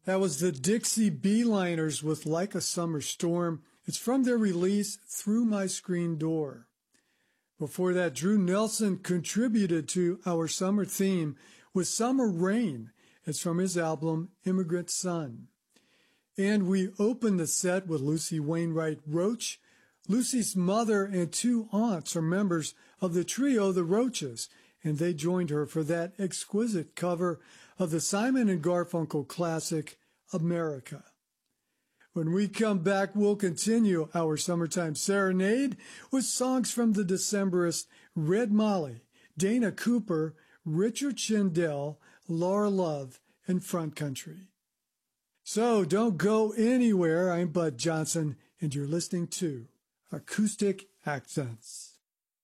That was the Dixie Beeliners with Like a Summer Storm. It's from their release, Through My Screen Door. Before that, Drew Nelson contributed to our summer theme with Summer Rain. It's from his album, Immigrant Son. And we opened the set with Lucy Wainwright Roach. Lucy's mother and two aunts are members of the trio The Roaches, and they joined her for that exquisite cover of the Simon and Garfunkel classic, America. When we come back, we'll continue our summertime serenade with songs from the Decemberists Red Molly, Dana Cooper, Richard Shindell, Laura Love, and Front Country. So don't go anywhere. I'm Bud Johnson, and you're listening to Acoustic Accents.